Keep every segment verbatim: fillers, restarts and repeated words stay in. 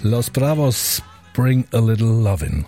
Los Bravos, Bring a Little Lovin'.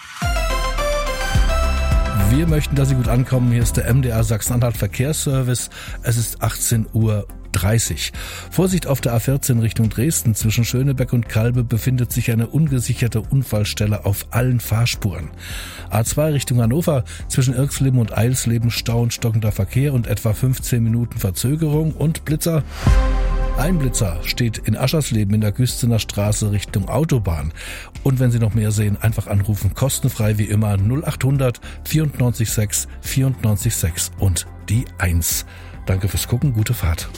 Wir möchten, dass Sie gut ankommen. Hier ist der M D R Sachsen-Anhalt Verkehrsservice. Es ist achtzehn Uhr dreißig. Vorsicht auf der A vierzehn Richtung Dresden. Zwischen Schönebeck und Kalbe befindet sich eine ungesicherte Unfallstelle auf allen Fahrspuren. A zwei Richtung Hannover. Zwischen Irxleben und Eilsleben Stau und stockender Verkehr und etwa fünfzehn Minuten Verzögerung. Und Blitzer. Ein Blitzer steht in Aschersleben in der Güstener Straße Richtung Autobahn. Und wenn Sie noch mehr sehen, einfach anrufen, kostenfrei wie immer null acht hundert vierundneunzig sechs vierundneunzig sechs und die eins. Danke fürs Gucken, gute Fahrt.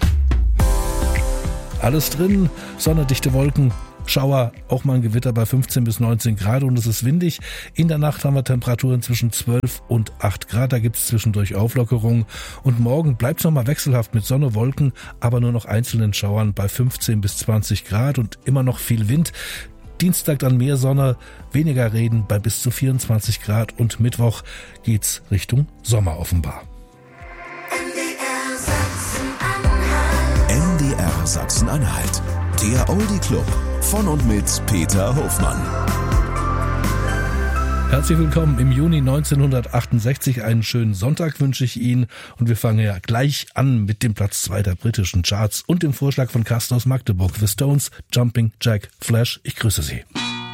Alles drin, Sonne, dichte Wolken, Schauer, auch mal ein Gewitter bei fünfzehn bis neunzehn Grad und es ist windig. In der Nacht haben wir Temperaturen zwischen zwölf und acht Grad, da gibt es zwischendurch Auflockerungen. Und morgen bleibt es nochmal wechselhaft mit Sonne, Wolken, aber nur noch einzelnen Schauern bei fünfzehn bis zwanzig Grad und immer noch viel Wind. Dienstag dann mehr Sonne, weniger Regen bei bis zu vierundzwanzig Grad und Mittwoch geht's Richtung Sommer offenbar. M D R Sachsen-Anhalt, der Oldie Club von und mit Peter Hofmann. Herzlich willkommen im Juni neunzehnhundertachtundsechzig. Einen schönen Sonntag wünsche ich Ihnen. Und wir fangen ja gleich an mit dem Platz zwei der britischen Charts und dem Vorschlag von Carsten aus Magdeburg. The Stones, Jumping Jack Flash. Ich grüße Sie.